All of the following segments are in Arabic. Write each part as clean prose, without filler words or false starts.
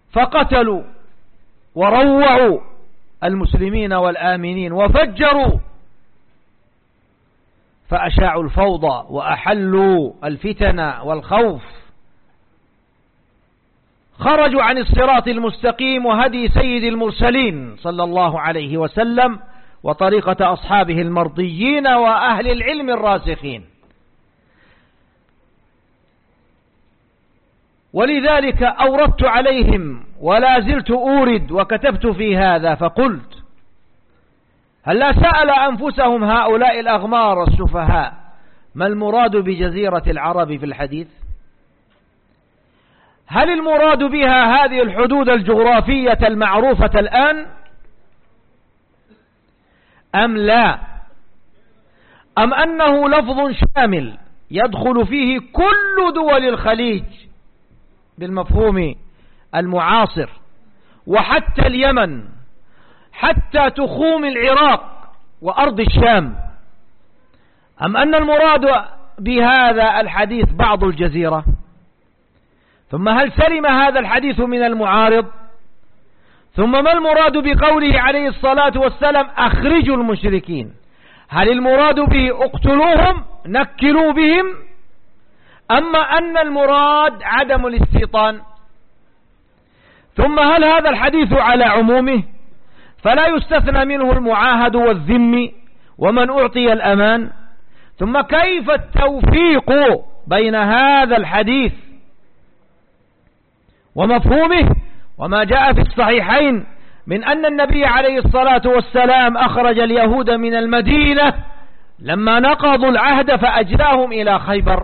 فقتلوا وروعوا المسلمين والآمنين وفجروا، فأشاعوا الفوضى وأحلوا الفتن والخوف، خرجوا عن الصراط المستقيم وهدي سيد المرسلين صلى الله عليه وسلم وطريقة أصحابه المرضيين وأهل العلم الراسخين. ولذلك أوردت عليهم ولا زلت أورد وكتبت في هذا فقلت: هل لا سأل أنفسهم هؤلاء الأغمار السفهاء ما المراد بجزيرة العرب في الحديث؟ هل المراد بها هذه الحدود الجغرافية المعروفة الآن أم لا؟ أم أنه لفظ شامل يدخل فيه كل دول الخليج بالمفهوم المعاصر، وحتى اليمن، حتى تخوم العراق وأرض الشام؟ أم أن المراد بهذا الحديث بعض الجزيرة؟ ثم هل سلم هذا الحديث من المعارض؟ ثم ما المراد بقوله عليه الصلاة والسلام أخرجوا المشركين؟ هل المراد به اقتلوهم نكلوا بهم، أما أن المراد عدم الاستيطان؟ ثم هل هذا الحديث على عمومه فلا يستثنى منه المعاهد والذم ومن أعطي الأمان؟ ثم كيف التوفيق بين هذا الحديث ومفهومه وما جاء في الصحيحين من أن النبي عليه الصلاة والسلام أخرج اليهود من المدينة لما نقضوا العهد فأجلاهم إلى خيبر؟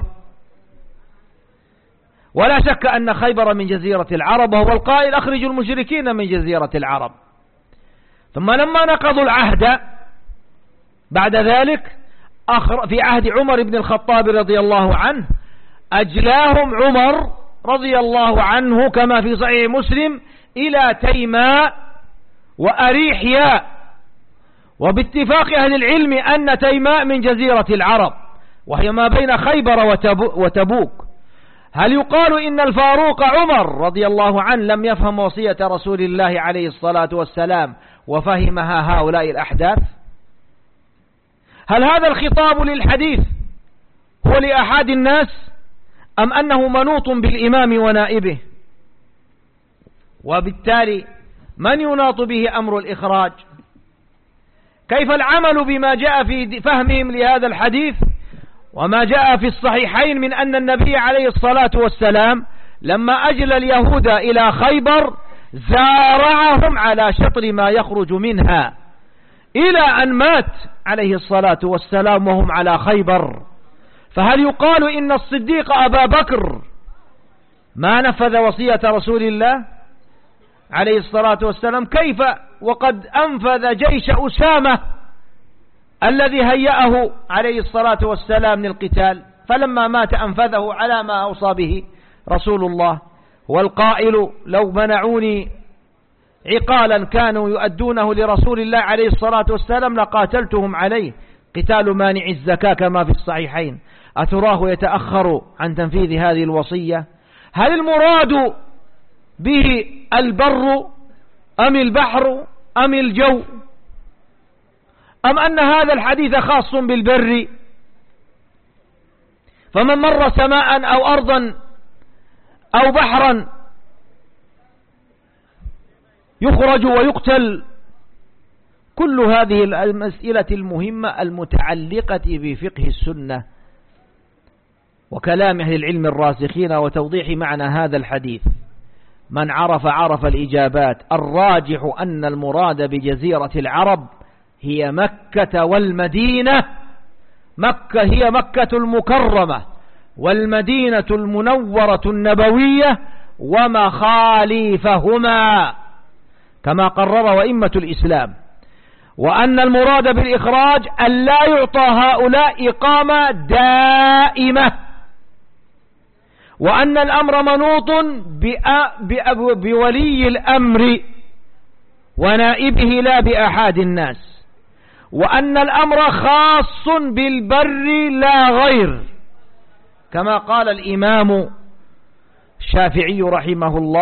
ولا شك أن خيبر من جزيرة العرب، وهو القائل أخرجوا المشركين من جزيرة العرب. ثم لما نقضوا العهد بعد ذلك في عهد عمر بن الخطاب رضي الله عنه أجلاهم عمر رضي الله عنه كما في صحيح مسلم إلى تيماء وأريحياء، وباتفاق أهل العلم أن تيماء من جزيرة العرب وهي ما بين خيبر وتبوك. هل يقال إن الفاروق عمر رضي الله عنه لم يفهم وصية رسول الله عليه الصلاة والسلام وفهمها هؤلاء الأحداث؟ هل هذا الخطاب للحديث هو لأحد الناس أم أنه منوط بالإمام ونائبه؟ وبالتالي من يناط به أمر الإخراج؟ كيف العمل بما جاء في فهمهم لهذا الحديث وما جاء في الصحيحين من أن النبي عليه الصلاة والسلام لما أجل اليهود إلى خيبر زارعهم على شطر ما يخرج منها إلى أن مات عليه الصلاة والسلام وهم على خيبر؟ فهل يقال إن الصديق أبا بكر ما نفذ وصية رسول الله عليه الصلاة والسلام؟ كيف وقد أنفذ جيش أسامة الذي هيأه عليه الصلاة والسلام للقتال، فلما مات أنفذه على ما أوصى به رسول الله. والقائل لو منعوني عقالا كانوا يؤدونه لرسول الله عليه الصلاة والسلام لقاتلتهم عليه، قتال مانع الزكاة كما في الصحيحين. أتراه يتأخر عن تنفيذ هذه الوصية؟ هل المراد به البر أم البحر أم الجو، أم أن هذا الحديث خاص بالبر؟ فمن مر سماء أو أرضا أو بحرا يخرج ويقتل. كل هذه المسألة المهمة المتعلقة بفقه السنة وكلام أهل العلم الراسخين وتوضيح معنى هذا الحديث. من عرف الإجابات. الراجح أن المراد بجزيرة العرب هي مكة والمدينة. مكة هي مكة المكرمة، والمدينة المنورة النبوية ومخاليفهما كما قرر أئمة الإسلام. وأن المراد بالإخراج أن لا يعطى هؤلاء إقامة دائمة، وأن الأمر منوط بولي الأمر ونائبه لا بأحد الناس، وأن الأمر خاص بالبر لا غير، كما قال الإمام الشافعي رحمه الله